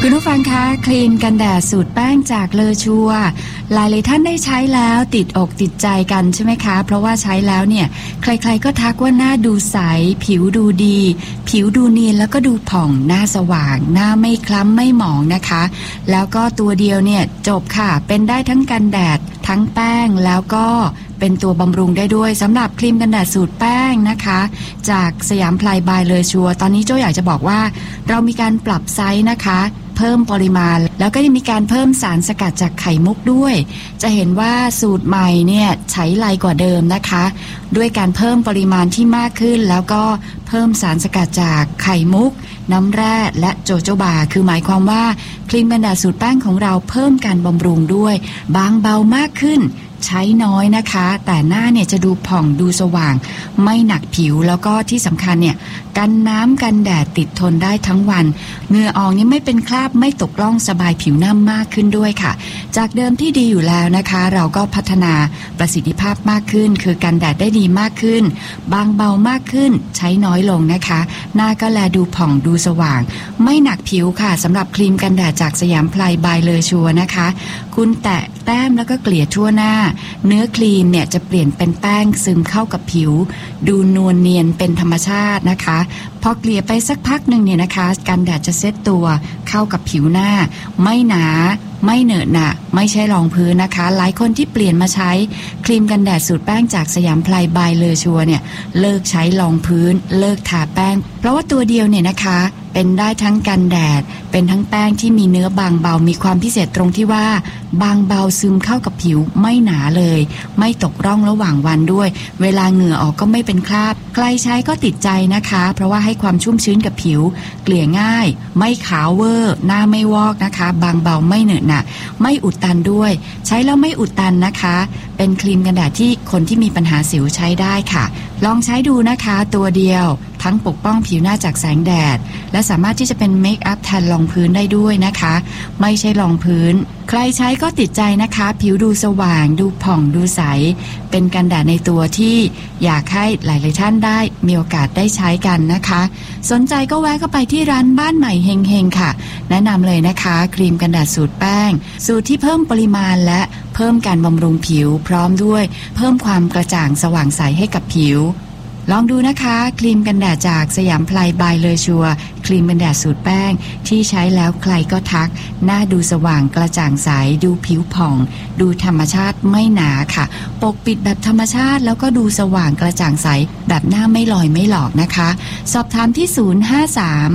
คุณผู้ฟังคะครีมกันแดดสูตรแป้งจากเลอชัวหลายท่านได้ใช้แล้วติดอกติดใจกันใช่ไหมคะเพราะว่าใช้แล้วเนี่ยใครๆก็ทักว่าหน้าดูใสผิวดูดีผิวดูเนียนแล้วก็ดูผ่องหน้าสว่างหน้าไม่คล้ำไม่หมองนะคะแล้วก็ตัวเดียวเนี่ยจบค่ะเป็นได้ทั้งกันแดดทั้งแป้งแล้วก็เป็นตัวบำรุงได้ด้วยสำหรับครีมกันแดดสูตรแป้งนะคะจากสยามไพรบายเลอชัวตอนนี้โจ้อยากจะบอกว่าเรามีการปรับไซส์นะคะเพิ่มปริมาณแล้วก็ยังมีการเพิ่มสารสกัดจากไข่มุกด้วยจะเห็นว่าสูตรใหม่เนี่ยใช้ไลกว่าเดิมนะคะด้วยการเพิ่มปริมาณที่มากขึ้นแล้วก็เพิ่มสารสกัดจากไข่มุกน้ำแร่และโจโจบาคือหมายความว่าครีมกันแดดสูตรแป้งของเราเพิ่มการบำรุงด้วยบางเบามากขึ้นใช้น้อยนะคะแต่หน้าเนี่ยจะดูผ่องดูสว่างไม่หนักผิวแล้วก็ที่สำคัญเนี่ยกันน้ำกันแดดติดทนได้ทั้งวันเหงื่อออกนี่ไม่เป็นคราบไม่ตกร่องสบายผิวหน้ามากขึ้นด้วยค่ะจากเดิมที่ดีอยู่แล้วนะคะเราก็พัฒนาประสิทธิภาพมากขึ้นคือกันแดดได้ดีมากขึ้นบางเบามากขึ้นใช้น้อยลงนะคะหน้าก็แลดูผ่องดูสว่างไม่หนักผิวค่ะสำหรับครีมกันแดดจากสยามไพรบายเลอชัวนะคะคุณแตะแต้มแล้วก็เกลี่ยทั่วหน้าเนื้อครีมเนี่ยจะเปลี่ยนเป็นแป้งซึมเข้ากับผิวดูนวลเนียนเป็นธรรมชาตินะคะพอเกลี่ยไปสักพักหนึ่งเนี่ยนะคะกันแดดจะเซตตัวเข้ากับผิวหน้าไม่หนาไม่เหนอะหนะไม่ใช่รองพื้นนะคะหลายคนที่เปลี่ยนมาใช้ครีมกันแดดสูตรแป้งจากสยามไพรบายเลอชัวเนี่ยเลิกใช้รองพื้นเลิกทาแป้งเพราะว่าตัวเดียวเนี่ยนะคะเป็นได้ทั้งกันแดดเป็นทั้งแป้งที่มีเนื้อบางเบามีความพิเศษตรงที่ว่าบางเบาซึมเข้ากับผิวไม่หนาเลยไม่ตกร่องระหว่างวันด้วยเวลาเหงื่อออกก็ไม่เป็นคราบใครใช้ก็ติดใจนะคะเพราะว่าให้ความชุ่มชื้นกับผิวเกลี่ยง่ายไม่ขาวเวอร์หน้าไม่วอกนะคะบางเบาไม่เหนอะหนะไม่อุดตันด้วยใช้แล้วไม่อุดตันนะคะเป็นครีมกันแดดที่คนที่มีปัญหาสิวใช้ได้ค่ะลองใช้ดูนะคะตัวเดียวทั้งปกป้องผิวหน้าจากแสงแดดและสามารถที่จะเป็นเมคอัพแทนรองพื้นได้ด้วยนะคะไม่ใช่รองพื้นใครใช้ก็ติดใจนะคะผิวดูสว่างดูผ่องดูใสเป็นกันแดดในตัวที่อยากให้หลายๆท่านได้มีโอกาสได้ใช้กันนะคะสนใจก็แวะเข้าไปที่ร้านบ้านใหม่เฮงๆค่ะแนะนำเลยนะคะครีมกันแดดสูตรแป้งสูตรที่เพิ่มปริมาณและเพิ่มการบำรุงผิวพร้อมด้วยเพิ่มความกระจ่างสว่างใสให้กับผิวลองดูนะคะครีมกันแดดจากสยามไพรบายเลอชัวครีมกันแดดสูตรแป้งที่ใช้แล้วใครก็ทักหน้าดูสว่างกระจ่างใสดูผิวผ่องดูธรรมชาติไม่หนาค่ะปกปิดแบบธรรมชาติแล้วก็ดูสว่างกระจ่างใสแบบหน้าไม่ลอยไม่หลอกนะคะสอบถามที่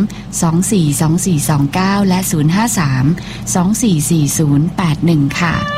053 242429และ053 244081ค่ะ